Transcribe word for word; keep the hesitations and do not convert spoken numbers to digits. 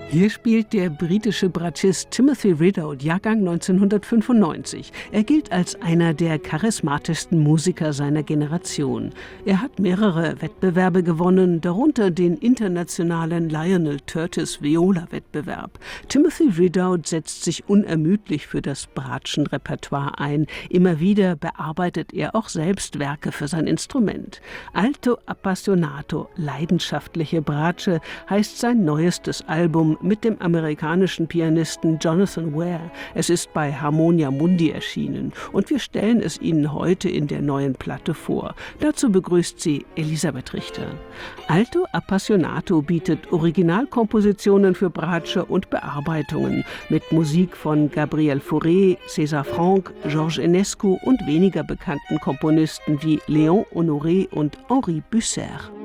Hier spielt der britische Bratschist Timothy Ridout, Jahrgang neunzehnhundertfünfundneunzig. Er gilt als einer der charismatischsten Musiker seiner Generation. Er hat mehrere Wettbewerbe gewonnen, darunter den internationalen Lionel Curtis Viola-Wettbewerb. Timothy Ridout setzt sich unermüdlich für das Bratschen-Repertoire ein. Immer wieder bearbeitet er auch selbst Werke für sein Instrument. Alto Appassionato, leidenschaftliche Bratsche, heißt sein neuestes Album mit dem amerikanischen Pianisten Jonathan Ware. Es ist bei Harmonia Mundi erschienen und wir stellen es Ihnen heute in der neuen Platte vor. Dazu begrüßt sie Elisabeth Richter. Alto Appassionato bietet Originalkompositionen für Bratsche und Bearbeitungen mit Musik von Gabriel Fauré, César Franck, Georges Enescu und weniger bekannten Komponisten wie Léon Honoré und Henri Busser.